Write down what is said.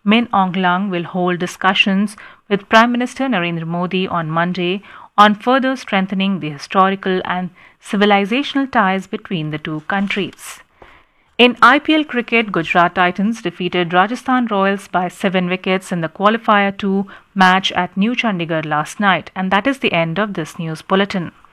Min Aung Hlaing will hold discussions with Prime Minister Narendra Modi on Monday on further strengthening the historical and civilizational ties between the two countries. In IPL cricket, Gujarat Titans defeated Rajasthan Royals by 7 wickets in the Qualifier 2 match at New Chandigarh last night. And that is the end of this news bulletin.